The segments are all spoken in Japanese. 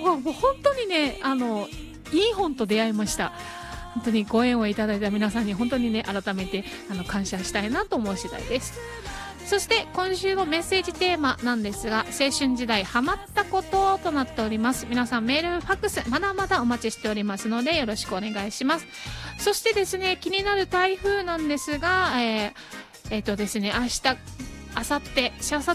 もう本当にね、いい本と出会いました。本当にご縁をいただいた皆さんに本当にね、改めて感謝したいなと思う次第です。そして今週のメッセージテーマなんですが、青春時代ハマったこととなっております。皆さんメール、ファックスまだまだお待ちしておりますのでよろしくお願いします。そしてですね、気になる台風なんですが、ですね、明日あさって、しあさって、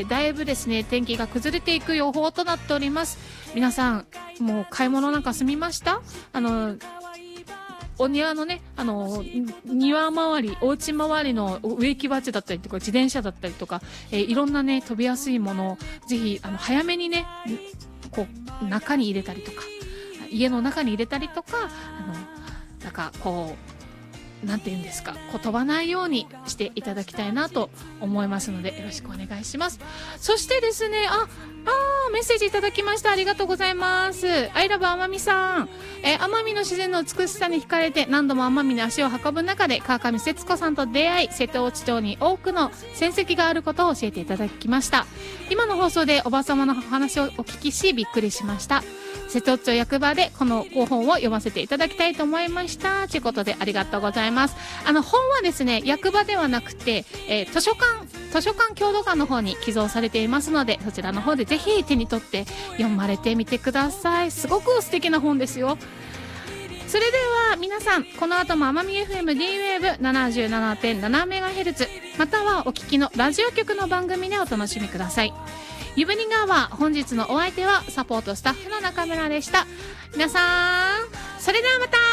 だいぶですね、天気が崩れていく予報となっております。皆さん、もう買い物なんか済みました？お庭のね、庭周り、お家周りの植木鉢だったりとか、自転車だったりとか、いろんなね、飛びやすいものを、ぜひ、早めにね、こう、中に入れたりとか、家の中に入れたりとか、なんか、こう、なんて言うんですか、こう飛ばないようにしていただきたいなと思いますのでよろしくお願いします。そしてですね、メッセージいただきました。ありがとうございます。アイラブ奄美さん、奄美の自然の美しさに惹かれて何度も奄美に足を運ぶ中で川上節子さんと出会い、瀬戸内町に多くの戦績があることを教えていただきました。今の放送でおばさまの話をお聞きしびっくりしました。瀬戸内町役場でこのご本を読ませていただきたいと思いましたということでありがとうございます。本はですね、役場ではなくて、図書館郷土館の方に寄贈されていますので、そちらの方でぜひ手に取って読まれてみてください。すごく素敵な本ですよ。それでは皆さん、この後も奄美 FM D-Wave77.7MHz またはお聞きのラジオ局の番組でお楽しみください。イブニングアワー、本日のお相手はサポートスタッフの中村でした。皆さん、それではまた。